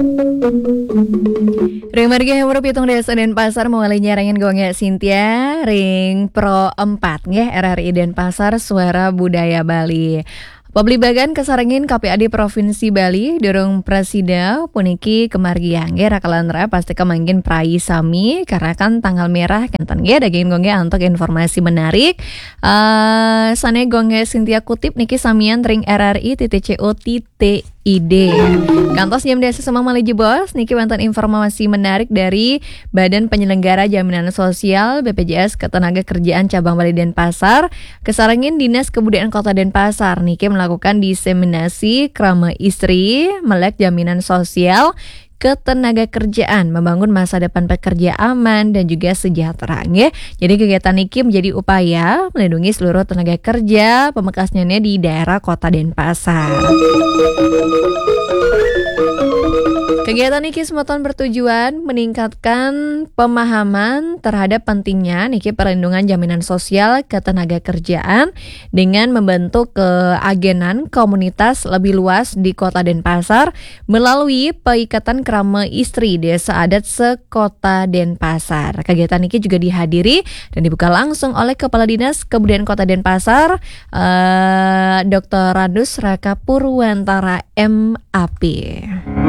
Ring marga yang pitung desa Denpasar mulai nyarangan gonge Cynthia ring pro 4 nggih RRI Denpasar Suara Budaya Bali. Pablibagan kasarengin KPAD Provinsi Bali dorong presida puniki kemargian nggih rakalanra pasti kemanggin prai sami karena kan tanggal merah kenten nggih daging gonge untuk informasi menarik. Sane gonge Cynthia kutip niki samian ring RRI.co.id. Kantos jam desa semang maliji bos niki wonten informasi menarik dari Badan Penyelenggara Jaminan Sosial BPJS Ketenagakerjaan Cabang Bali Denpasar. Kesarengin Dinas Kebudayaan Kota Denpasar niki melakukan diseminasi krama istri melek jaminan sosial ketenagakerjaan membangun masa depan pekerja aman dan juga sejahtera nggih. Jadi kegiatan niki menjadi upaya melindungi seluruh tenaga kerja pemekasnya di daerah Kota Denpasar. Kegiatan niki semeton bertujuan meningkatkan pemahaman terhadap pentingnya niki perlindungan jaminan sosial ketenagakerjaan dengan membentuk keagenan komunitas lebih luas di Kota Denpasar melalui Peikatan Krama Istri Desa Adat Sekota Denpasar. Kegiatan niki juga dihadiri dan dibuka langsung oleh Kepala Dinas Kebudayaan Kota Denpasar Dr. Radus Raka Purwantara MAP.